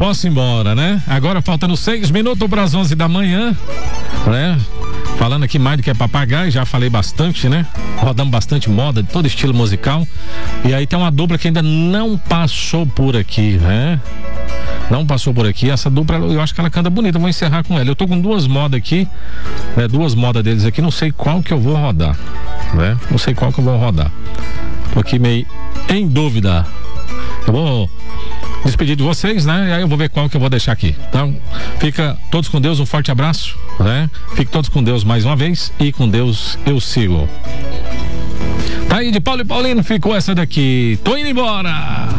posso ir embora, né? Agora faltando 6 minutos para as 11 da manhã, né? Falando aqui mais do que é papagaio, já falei bastante, né? Rodamos bastante moda de todo estilo musical. E aí tem uma dupla que ainda não passou por aqui, né? Não passou por aqui. Essa dupla, eu acho que ela canta bonita. Eu vou encerrar com ela. Eu tô com 2 modas aqui, né? 2 modas deles aqui. Não sei qual que eu vou rodar, né? Não sei qual que eu vou rodar. Tô aqui meio em dúvida. Eu vou despedir de vocês, né? E aí eu vou ver qual que eu vou deixar aqui. Então, fica todos com Deus, um forte abraço, né? Fique todos com Deus mais uma vez e com Deus eu sigo. Tá aí, de Paulo e Paulino ficou essa daqui. Tô indo embora!